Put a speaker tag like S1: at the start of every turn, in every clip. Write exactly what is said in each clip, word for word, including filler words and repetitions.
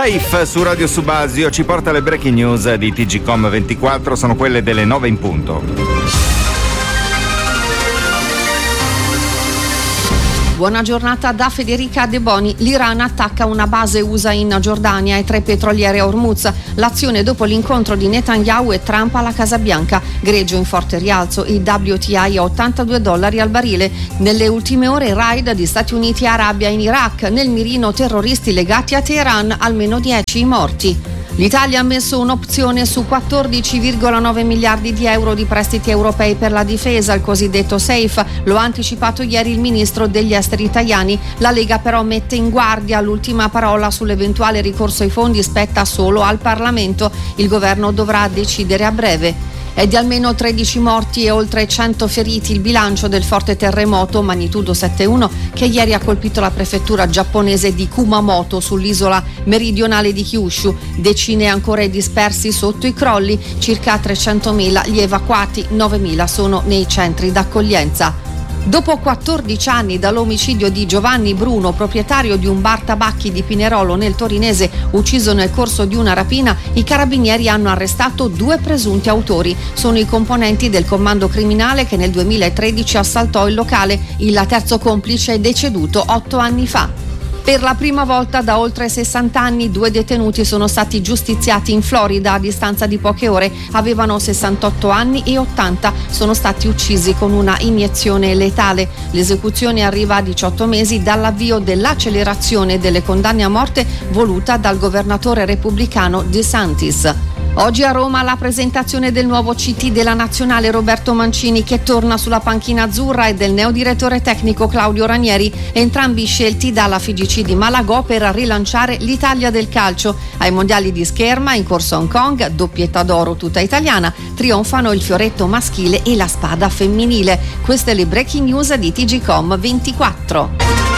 S1: Safe su Radio Subasio ci porta le breaking news di T G Com ventiquattro, sono quelle delle nove in punto.
S2: Buona giornata da Federica De Boni. L'Iran attacca una base U S A in Giordania e tre petroliere a Hormuz. L'azione dopo l'incontro di Netanyahu e Trump alla Casa Bianca. Greggio in forte rialzo, il W T I a ottantadue dollari al barile. Nelle ultime ore raid di Stati Uniti e Arabia in Iraq. Nel mirino terroristi legati a Teheran, almeno dieci morti. L'Italia ha messo un'opzione su quattordici virgola nove miliardi di euro di prestiti europei per la difesa, il cosiddetto SAFE. Lo ha anticipato ieri il ministro degli esteri italiani. La Lega però mette in guardia: l'ultima parola sull'eventuale ricorso ai fondi spetta solo al Parlamento. Il governo dovrà decidere a breve. È di almeno tredici morti e oltre cento feriti il bilancio del forte terremoto magnitudo sette virgola uno che ieri ha colpito la prefettura giapponese di Kumamoto sull'isola meridionale di Kyushu. Decine ancora dispersi sotto i crolli, circa trecentomila gli evacuati, novemila sono nei centri d'accoglienza. Dopo quattordici anni dall'omicidio di Giovanni Bruno, proprietario di un bar tabacchi di Pinerolo nel torinese, ucciso nel corso di una rapina, i carabinieri hanno arrestato due presunti autori. Sono i componenti del comando criminale che nel duemilatredici assaltò il locale. Il terzo complice è deceduto otto anni fa. Per la prima volta da oltre sessanta anni due detenuti sono stati giustiziati in Florida a distanza di poche ore. Avevano sessantotto anni e ottanta, sono stati uccisi con una iniezione letale. L'esecuzione arriva a diciotto mesi dall'avvio dell'accelerazione delle condanne a morte voluta dal governatore repubblicano DeSantis. Oggi a Roma la presentazione del nuovo C T della nazionale Roberto Mancini, che torna sulla panchina azzurra, e del neodirettore tecnico Claudio Ranieri, entrambi scelti dalla F I G C di Malagò per rilanciare l'Italia del calcio. Ai mondiali di scherma in corso a Hong Kong, doppietta d'oro tutta italiana, trionfano il fioretto maschile e la spada femminile. Queste le breaking news di T G Com ventiquattro.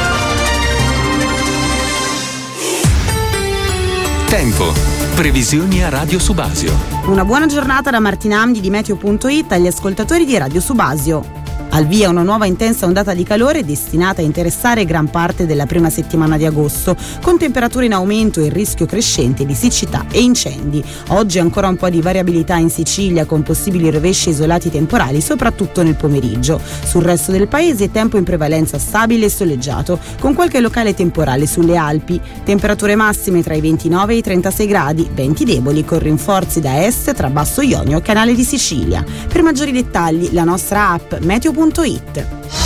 S3: Tempo. Previsioni a Radio Subasio.
S4: Una buona giornata da Martina Amdi di Meteo punto it agli ascoltatori di Radio Subasio. Al via una nuova intensa ondata di calore destinata a interessare gran parte della prima settimana di agosto, con temperature in aumento e il rischio crescente di siccità e incendi. Oggi ancora un po' di variabilità in Sicilia, con possibili rovesci isolati temporali soprattutto nel pomeriggio. Sul resto del paese tempo in prevalenza stabile e soleggiato, con qualche locale temporale sulle Alpi. Temperature massime tra i ventinove e i trentasei gradi, venti deboli con rinforzi da est tra Basso Ionio e Canale di Sicilia. Per maggiori dettagli la nostra app Meteo punto it.